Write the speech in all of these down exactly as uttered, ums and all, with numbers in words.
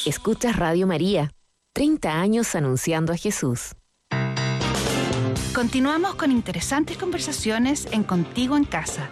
Escuchas Radio María, treinta años anunciando a Jesús. Continuamos con interesantes conversaciones en Contigo en Casa.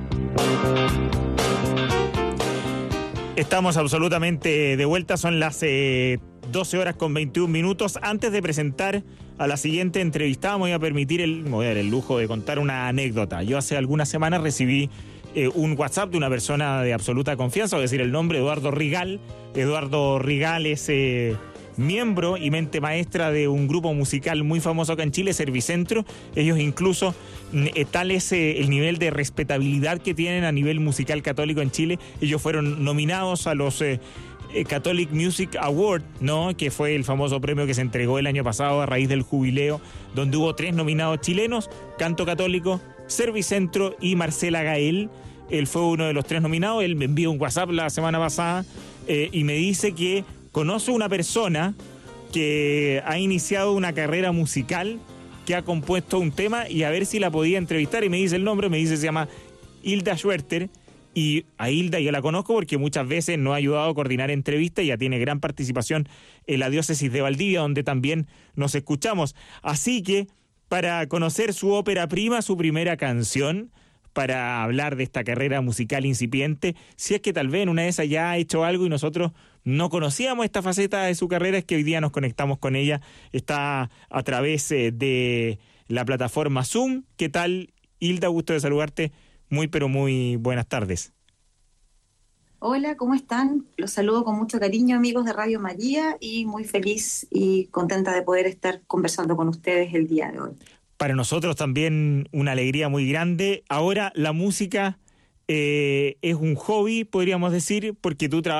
Estamos absolutamente de vuelta, son las eh, doce horas con veintiún minutos. Antes de presentar a la siguiente entrevistada, me voy a permitir el, me voy a dar el lujo de contar una anécdota. Yo hace algunas semanas recibí eh, un WhatsApp de una persona de absoluta confianza, voy a decir el nombre, Eduardo Rigal. Eduardo Rigal es eh, miembro y mente maestra de un grupo musical muy famoso acá en Chile, Servicentro. Ellos incluso, eh, tal es eh, el nivel de respetabilidad que tienen a nivel musical católico en Chile. Ellos fueron nominados a los eh, eh, Catholic Music Award, ¿no? Que fue el famoso premio que se entregó el año pasado a raíz del jubileo, donde hubo tres nominados chilenos: Canto Católico, Servicentro y Marcela Gael. Él fue uno de los tres nominados. Él me envió un WhatsApp la semana pasada eh, y me dice que conoce una persona que ha iniciado una carrera musical, que ha compuesto un tema, y a ver si la podía entrevistar. Y me dice el nombre, me dice, se llama Hilda Schwerter. Y a Hilda yo la conozco porque muchas veces nos ha ayudado a coordinar entrevistas. Ella tiene gran participación en la diócesis de Valdivia, donde también nos escuchamos. Así que, para conocer su ópera prima, su primera canción, para hablar de esta carrera musical incipiente, si es que tal vez en una de esas ya ha hecho algo y nosotros no conocíamos esta faceta de su carrera, es que hoy día nos conectamos con ella. Está a través de la plataforma Zoom. ¿Qué tal, Hilda? Gusto de saludarte. Muy, pero muy buenas tardes. Hola, ¿cómo están? Los saludo con mucho cariño, amigos de Radio María, y muy feliz y contenta de poder estar conversando con ustedes el día de hoy. Para nosotros también una alegría muy grande. Ahora la música eh, es un hobby, podríamos decir, porque tú trabajas